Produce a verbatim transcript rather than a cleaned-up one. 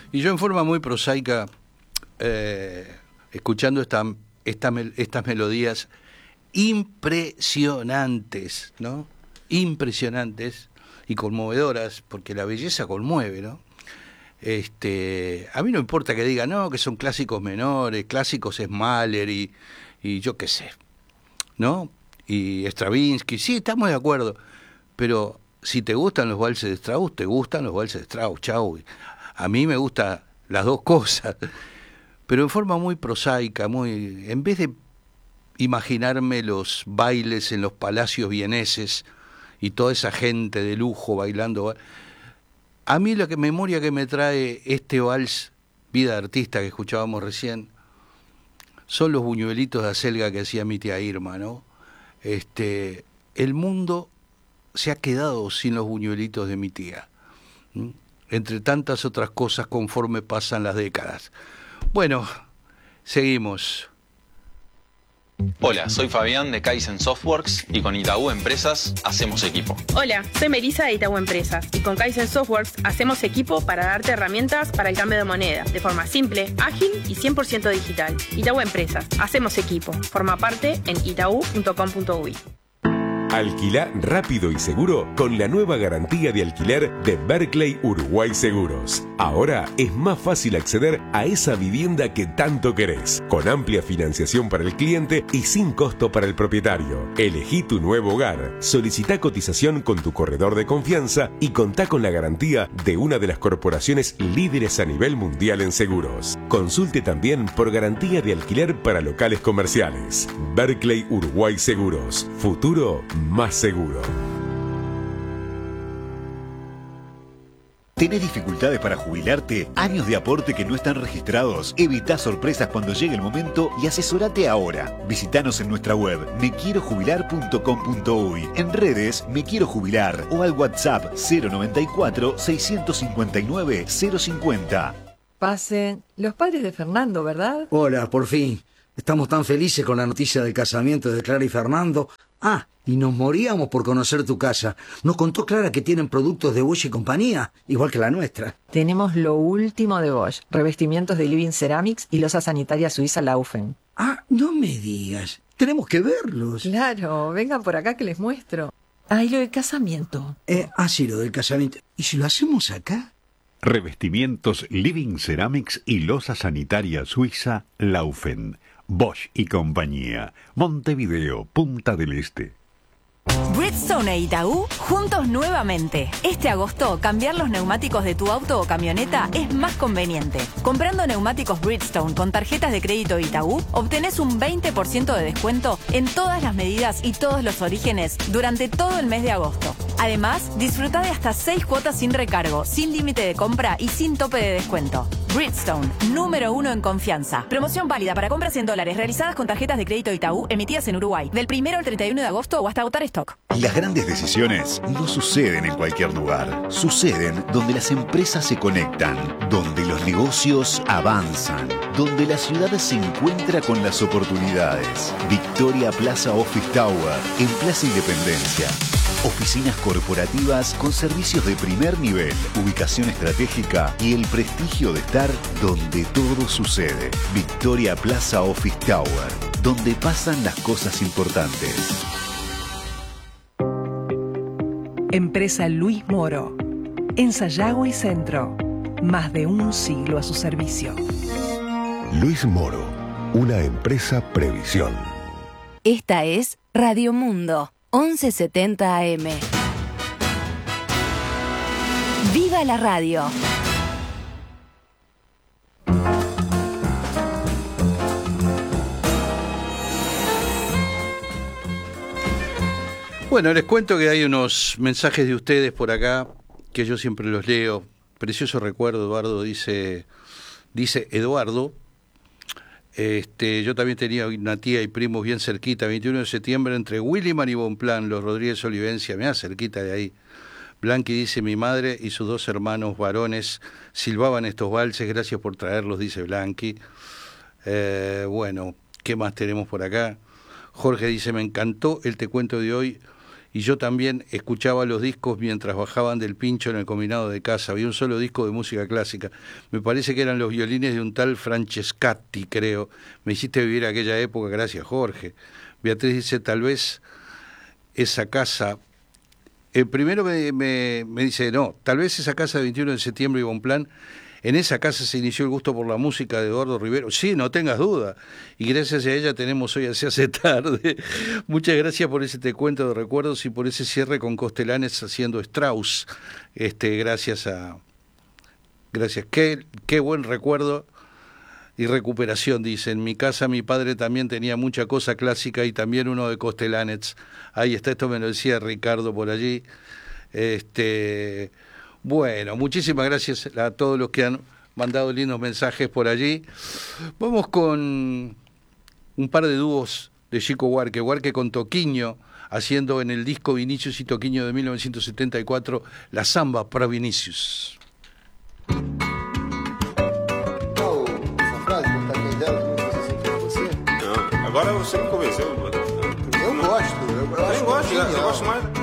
Y yo en forma muy prosaica, eh, escuchando esta, esta, estas melodías impresionantes, ¿no? Impresionantes y conmovedoras, porque la belleza conmueve, ¿no? Este, a mí no importa que digan, no, que son clásicos menores, clásicos es Mahler y, y yo qué sé, ¿no? Y Stravinsky, sí, estamos de acuerdo, pero si te gustan los valses de Strauss, te gustan los valses de Strauss, chau. A mí me gustan las dos cosas, pero en forma muy prosaica, muy, en vez de imaginarme los bailes en los palacios vieneses y toda esa gente de lujo bailando, a mí la que, memoria que me trae este vals Vida de Artista que escuchábamos recién son los buñuelitos de acelga que hacía mi tía Irma, ¿no? Este, el mundo se ha quedado sin los buñuelitos de mi tía, ¿Mm? entre tantas otras cosas conforme pasan las décadas. Bueno, seguimos. Hola, soy Fabián de Kaizen Softworks y con Itaú Empresas hacemos equipo. Hola, soy Melissa de Itaú Empresas y con Kaizen Softworks hacemos equipo para darte herramientas para el cambio de moneda de forma simple, ágil y cien por ciento digital. Itaú Empresas, hacemos equipo. Forma parte en itaú punto com punto uy. Alquilá rápido y seguro con la nueva garantía de alquiler de Berkeley Uruguay Seguros. Ahora es más fácil acceder a esa vivienda que tanto querés, con amplia financiación para el cliente y sin costo para el propietario. Elegí tu nuevo hogar, solicita cotización con tu corredor de confianza y contá con la garantía de una de las corporaciones líderes a nivel mundial en seguros. Consulte también por garantía de alquiler para locales comerciales. Berkeley Uruguay Seguros. Futuro más seguro. ¿Tenés dificultades para jubilarte? ¿Años de aporte que no están registrados? Evitá sorpresas cuando llegue el momento y asesorate ahora. Visítanos en nuestra web me quiero jubilar punto com punto uy, en redes Me Quiero Jubilar o al WhatsApp cero noventa y cuatro, seiscientos cincuenta y nueve, cero cincuenta. Pasen. Los padres de Fernando, ¿verdad? Hola, por fin. Estamos tan felices con la noticia del casamiento de Clara y Fernando. Ah, y nos moríamos por conocer tu casa. Nos contó Clara que tienen productos de Bosch y compañía, igual que la nuestra. Tenemos lo último de Bosch, revestimientos de Living Ceramics y losa sanitaria suiza Laufen. Ah, no me digas. Tenemos que verlos. Claro, vengan por acá que les muestro. Ah, y lo del casamiento. Eh, ah, sí, lo del casamiento. ¿Y si lo hacemos acá? Revestimientos Living Ceramics y losa sanitaria suiza Laufen. Bosch y compañía. Montevideo, Punta del Este. Bridgestone e Itaú juntos nuevamente. Este agosto, cambiar los neumáticos de tu auto o camioneta es más conveniente. Comprando neumáticos Bridgestone con tarjetas de crédito Itaú, obtenés un veinte por ciento de descuento en todas las medidas y todos los orígenes durante todo el mes de agosto. Además, disfruta de hasta seis cuotas sin recargo, sin límite de compra y sin tope de descuento. Bridgestone, número uno en confianza. Promoción válida para compras en dólares realizadas con tarjetas de crédito Itaú emitidas en Uruguay, del primero al treinta y uno de agosto o hasta agotar stock. Las grandes decisiones no suceden en cualquier lugar. Suceden donde las empresas se conectan, donde los negocios avanzan, donde la ciudad se encuentra con las oportunidades. Victoria Plaza Office Tower, en Plaza Independencia. Oficinas corporativas con servicios de primer nivel, ubicación estratégica y el prestigio de estar donde todo sucede. Victoria Plaza Office Tower, donde pasan las cosas importantes. Empresa Luis Moro. En Sayago y Centro. Más de un siglo a su servicio. Luis Moro, una empresa Previsión. Esta es Radio Mundo, once setenta A M. ¡Viva la radio! Bueno, les cuento que hay unos mensajes de ustedes por acá, que yo siempre los leo. Precioso recuerdo, Eduardo, dice, dice Eduardo. Este, yo también tenía una tía y primos bien cerquita, veintiuno de septiembre, entre Williman y Bonplan, los Rodríguez Olivencia, me da cerquita de ahí. Blanqui dice, mi madre y sus dos hermanos varones silbaban estos valses, gracias por traerlos, dice Blanqui. Eh, bueno, ¿qué más tenemos por acá? Jorge dice, me encantó el Te Cuento de hoy y yo también escuchaba los discos mientras bajaban del pincho en el combinado de casa. Había un solo disco de música clásica. Me parece que eran los violines de un tal Francescatti, creo. Me hiciste vivir aquella época, gracias Jorge. Beatriz dice, tal vez esa casa... El primero me, me, me dice, no, tal vez esa casa de veintiuno de septiembre y Bonplan, en esa casa se inició el gusto por la música de Eduardo Rivero. Sí, no tengas duda. Y gracias a ella tenemos hoy Así hace tarde. Muchas gracias por ese te cuento de recuerdos y por ese cierre con Costelanes haciendo Strauss. Este, gracias a... Gracias. Qué, qué buen recuerdo y recuperación, dice. En mi casa mi padre también tenía mucha cosa clásica y también uno de Costelanes. Ahí está, esto me lo decía Ricardo por allí. Este, bueno, muchísimas gracias a todos los que han mandado lindos mensajes por allí. Vamos con un par de dúos de Chico Buarque, Buarque con Toquinho, haciendo en el disco Vinicius y Toquinho de mil novecientos setenta y cuatro la samba para Vinicius. Agora você me convenceu. Eu gosto. Eu, eu nem gosto, eu gosto mais.